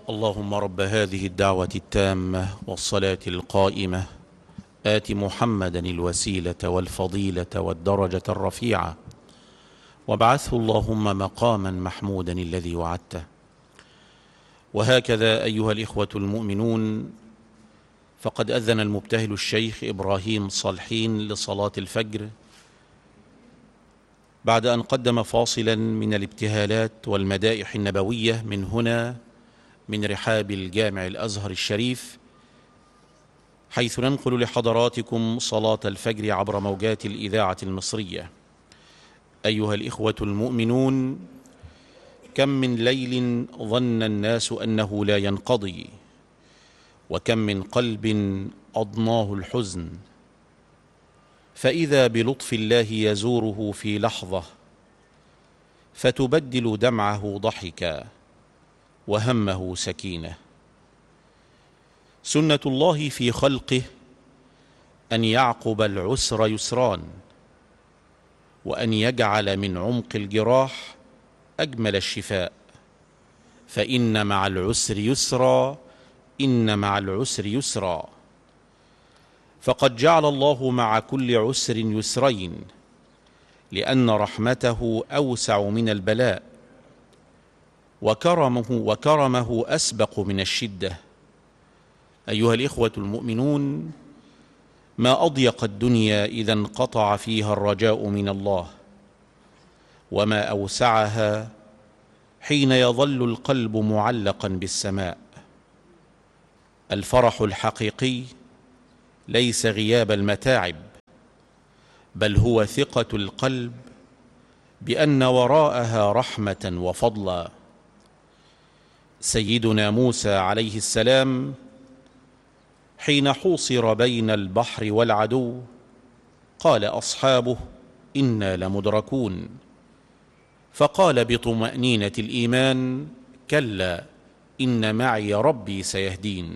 اللهم رب هذه الدعوة التامة والصلاة القائمة آت محمدا الوسيلة والفضيلة والدرجة الرفيعة وابعثه اللهم مقاما محمودا الذي وعدته. وهكذا أيها الإخوة المؤمنون، فقد أذن المبتهل الشيخ إبراهيم صالحين لصلاة الفجر بعد أن قدم فاصلا من الابتهالات والمدائح النبوية من هنا من رحاب الجامع الأزهر الشريف، حيث ننقل لحضراتكم صلاة الفجر عبر موجات الإذاعة المصرية. أيها الإخوة المؤمنون، كم من ليل ظن الناس أنه لا ينقضي، وكم من قلب أضناه الحزن، فإذا بلطف الله يزوره في لحظة فتبدل دمعه ضحكا وهمه سكينة. سنة الله في خلقه أن يعقب العسر يسران، وأن يجعل من عمق الجراح أجمل الشفاء، فإن مع العسر يسرا، إن مع العسر يسرا. فقد جعل الله مع كل عسر يسرين، لأن رحمته أوسع من البلاء، وكرمه أسبق من الشدة. أيها الإخوة المؤمنون، ما أضيق الدنيا إذا انقطع فيها الرجاء من الله، وما أوسعها حين يظل القلب معلقا بالسماء. الفرح الحقيقي ليس غياب المتاعب، بل هو ثقة القلب بأن وراءها رحمة وفضلا. سيدنا موسى عليه السلام حين حوصر بين البحر والعدو قال أصحابه: إنا لمدركون، فقال بطمأنينة الإيمان: كلا إن معي ربي سيهدين.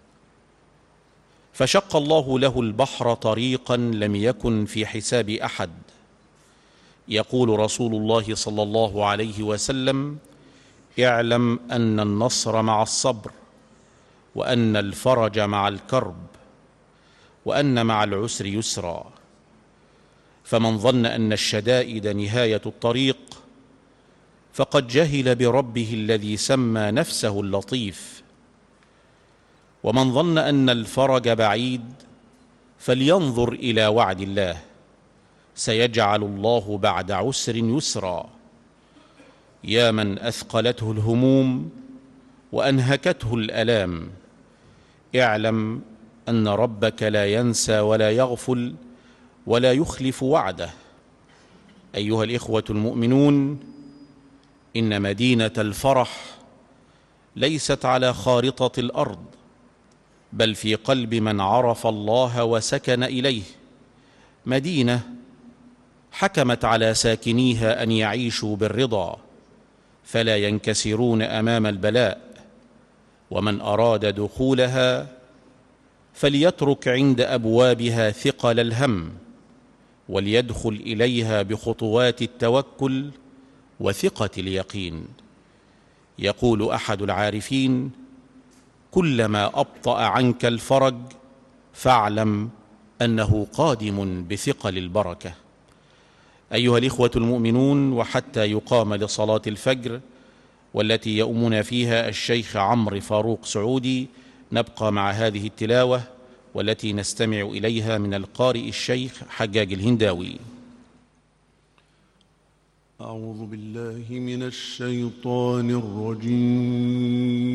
فشق الله له البحر طريقا لم يكن في حساب أحد. يقول رسول الله صلى الله عليه وسلم: اعلم أن النصر مع الصبر، وأن الفرج مع الكرب، وأن مع العسر يسرا. فمن ظن أن الشدائد نهاية الطريق فقد جهل بربه الذي سمى نفسه اللطيف. ومن ظن أن الفرج بعيد فلينظر إلى وعد الله: سيجعل الله بعد عسر يسرا. يا من أثقلته الهموم وأنهكته الآلام، اعلم أن ربك لا ينسى ولا يغفل ولا يخلف وعده. أيها الإخوة المؤمنون، إن مدينة الفرح ليست على خارطة الأرض، بل في قلب من عرف الله وسكن إليه. مدينة حكمت على ساكنيها أن يعيشوا بالرضا، فلا ينكسرون أمام البلاء. ومن أراد دخولها فليترك عند أبوابها ثقل الهم، وليدخل إليها بخطوات التوكل وثقة اليقين. يقول أحد العارفين: كلما أبطأ عنك الفرج فاعلم أنه قادم بثقل البركة. أيها الإخوة المؤمنون، وحتى يقام لصلاة الفجر والتي يؤمنا فيها الشيخ عمرو فاروق سعودي، نبقى مع هذه التلاوة والتي نستمع إليها من القارئ الشيخ حجاج الهنداوي. أعوذ بالله من الشيطان الرجيم.